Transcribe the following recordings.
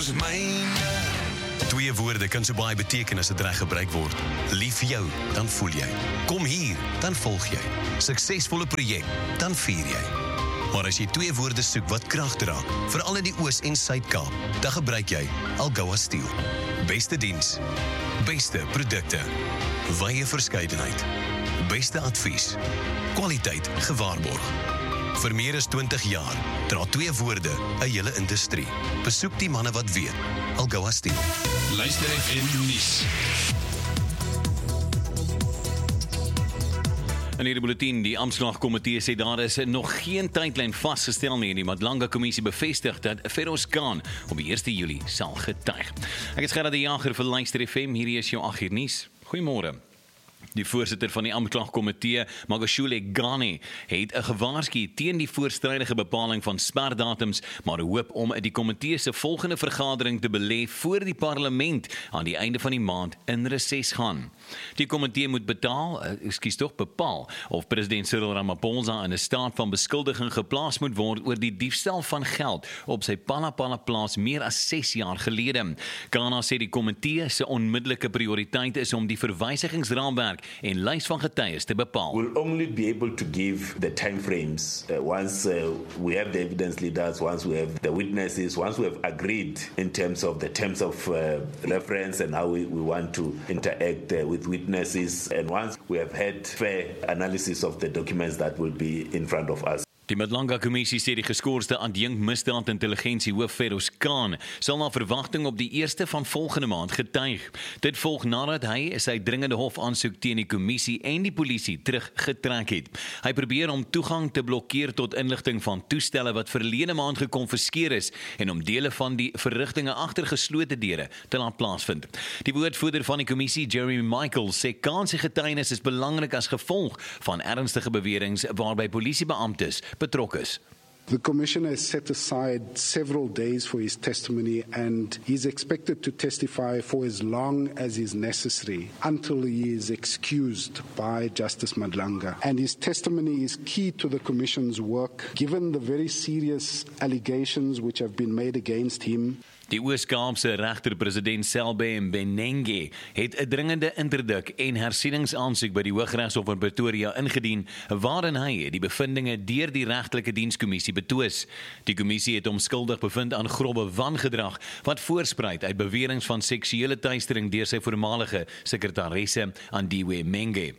Twee woorde kan so baie beteken as dit reg gebruik word. Lief vir jou, dan voel jy. Kom hier, dan volg jy. Suksesvolle projek, dan vier jy. Maar as jy twee woorde soek wat krag dra, veral in die Oos- en Suid-Kaap, dan gebruik jy Algoa Steel. Beste diens, beste produkte, wye verskeidenheid, beste advies, kwaliteit gewaarborg. Vir meer as 20 jaar dra twee woorde 'n hele industrie. Besoek die manne wat weet. Algoa Steel. Luister FM nuus. In hierdie bulletin, die Amptslagkomitee sê daar is nog geen tydlyn vasgestel nie. Die Madlanga Kommissie bevestig dat Feroz Khan op die 1 Julie sal getuig. Ek is Gerard die Jager vir Luister FM, hierdie is jou 8 uur nuus. Goeiemôre. Die voorsitter van die Amptslagkomitee, Magashule Ghani, het gewaarsku teen die voorstrydige bepaling van sperdatums, maar hoop om die komitee se volgende vergadering te belê voor die parlement aan die einde van die maand in reses gaan. Die komitee moet bepaal of president Cyril Ramaphosa in 'n staat van beskuldiging geplaas moet word oor die diefstal van geld op sy Palapala plaas meer as 6 jaar gelede. Ghana sê die komitee se onmiddellike prioriteit is om die verwysigingsraamwerk en lys van getuies te bepaal. We'll only be able to give the time frames once we have the evidence leaders, once we have the witnesses, once we have agreed in terms of the terms of reference and how we want to interact with witnesses, and once we have had fair analysis of the documents that will be in front of us. Die Madlanga Kommissie sê die geskoorde adjunk misdaadintelligensie hoof Feroz Khan sal na verwagting op die 1ste van volgende maand getuig. Dit volg nadat hy sy dringende hofaansoek teen die kommissie en die polisie teruggetrek het. Hy probeer om toegang te blokkeer tot inligting van toestelle wat verlede maand gekonfiskeer is en om dele van die verrigtinge agter geslote deure te laat plaasvind. Die woordvoerder van die kommissie, Jeremy Michael, sê Khan se getuienis is belangrik as gevolg van ernstige beweringe waarby polisiebeamptes betrokke is. The Commissioner has set aside several days for his testimony, and he's expected to testify for as long as is necessary until he is excused by Justice Madlanga. And his testimony is key to the Commission's work, given the very serious allegations which have been made against him. Die Oos-Kaapse regter president Selbe Mbenenge het 'n dringende interdik en hersieningsaansoek by die Hooggeregshof in Pretoria ingedien, waarin hy die bevindinge deur die regtelike dienskommissie betwis. Die kommissie het hom skuldig bevind aan grove wangedrag wat voorspruit uit beweringe van seksuele teistering deur sy voormalige sekretaresse Andiwe Menge.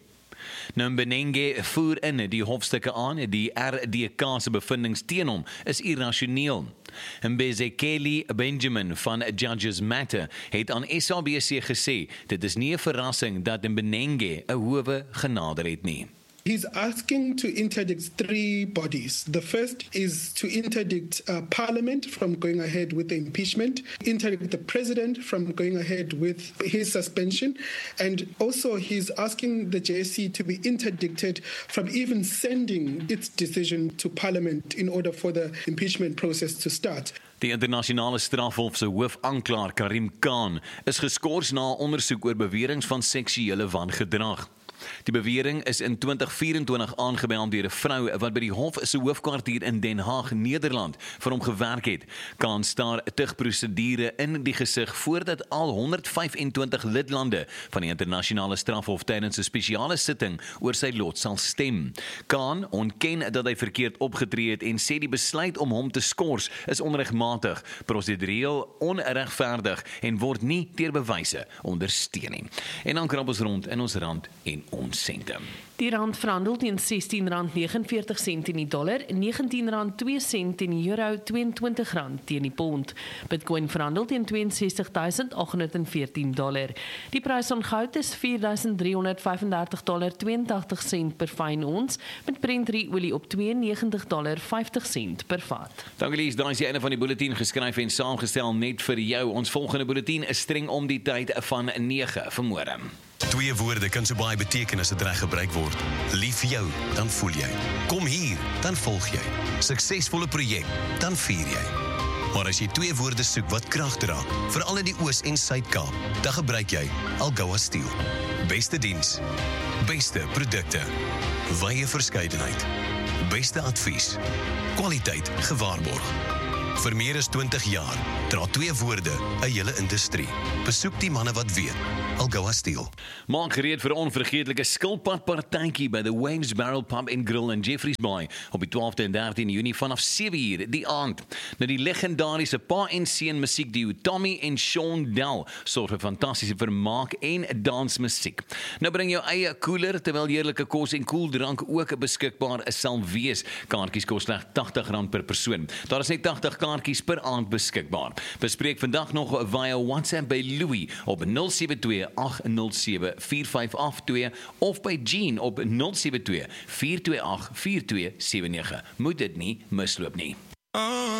Mbenenge voer in die hofstukke aan, die RDK se bevindings teen hom is irrasioneel. Mbezekeli Benjamin van Judges Matter het aan SABC gesê, dit is nie 'n verrassing dat Mbenenge 'n howe genader het nie. He's asking to interdict 3 bodies. The first is to interdict Parliament from going ahead with the impeachment, interdict the President from going ahead with his suspension, and also he's asking the JSC to be interdicted from even sending its decision to Parliament in order for the impeachment process to start. Die internasionale strafhof se hoofaanklaer Karim Khan is geskort na 'n ondersoek oor beweringe van seksuele wangedrag. Die bewering is in 2024 aangemeld deur 'n vrou wat by die hof se hoofkwartier in Den Haag, Nederland, vir hom gewerk het. Khan staar tugprosedure in die gesig voordat al 125 lidlande van die internasionale strafhof tydens 'n spesiale sitting oor sy lot sal stem. Khan ontken dat hy verkeerd opgetree het en sê die besluit om hom te skors is onregmatig, prosedureel onregverdig en word nie deur bewyse ondersteun nie. En dan krap ons rond in ons rand en ons sente. Die rand verhandel teen R16.49 in die dollar, R19.02 in die euro, R22 teen die pond. Bitcoin verhandel teen $62.814. Die prys van goud is $4.335.82 per fyn ons, met Brent olie op $92.50 per vat. Dankie Lies, daar is die einde van die bulletin geskryf en saamgestel net vir jou. Ons volgende bulletin is streng om die tyd van 9 vanmôre. Twee woorde kan so baie beteken as dit reg gebruik word. Lief vir jou, dan voel jy. Kom hier, dan volg jy. Suksesvolle projek, dan vier jy. Maar as jy twee woorde soek wat krag dra, veral in die Oos- en Suid-Kaap, dan gebruik jy Algoa Steel. Beste diens, beste produkte, wye verskeidenheid, beste advies, kwaliteit gewaarborg. Vir meer as 20 jaar dra 2 woorde 'n hele industrie. Besoek die manne wat weet. Algoa Steel. Maak gereed vir 'n onvergeetlike skilpadpartytjie by the Waves Barrel Pub and Grill in Jeffreys Bay op die 12de en 13 Junie vanaf 7:00 die aand. Nou die legendariese pa en seun musiekduo Tommy en Sean Dell sorg vir fantastiese vermaak en dansmusiek. Nou bring jou eie koeler terwyl heerlike kos en koeldrank ook beskikbaar sal wees. Kaartjies kos slegs R80 per persoon. Daar is net 80 kaartjies per aand beskikbaar. Bespreek vandag nog via WhatsApp by Louis op 072-807-4582 of by Jean op 072-428-4279. Moet dit nie misloop nie.